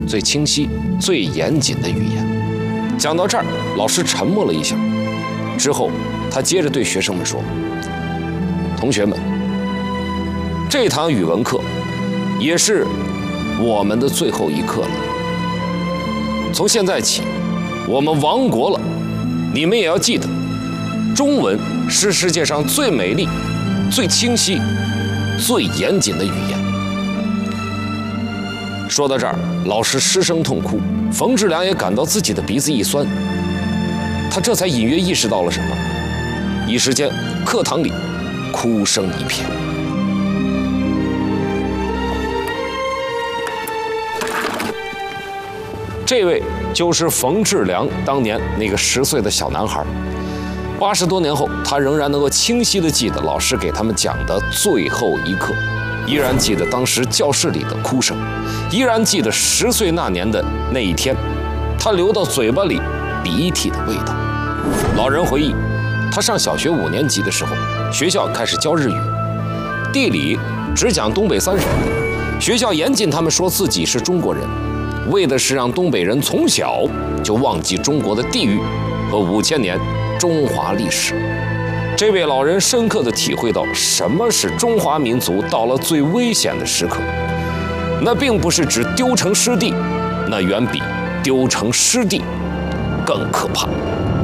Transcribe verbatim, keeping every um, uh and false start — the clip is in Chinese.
最清晰、最严谨的语言。讲到这儿，老师沉默了一下，之后他接着对学生们说：“同学们，这堂语文课也是我们的最后一课了。从现在起，我们亡国了，你们也要记得，中文是世界上最美丽、最清晰、最严谨的语言。”说到这儿，老师失声痛哭，冯志良也感到自己的鼻子一酸，他这才隐约意识到了什么。一时间，课堂里哭声一片。这位就是冯志良当年那个十岁的小男孩。八十多年后，他仍然能够清晰地记得老师给他们讲的最后一课，依然记得当时教室里的哭声，依然记得十岁那年的那一天，他流到嘴巴里鼻涕的味道。老人回忆，他上小学五年级的时候，学校开始教日语，地理只讲东北三省，学校严禁他们说自己是中国人，为的是让东北人从小就忘记中国的地域和五千年中华历史。这位老人深刻地体会到什么是中华民族到了最危险的时刻，那并不是指丢成失地，那远比丢成失地更可怕。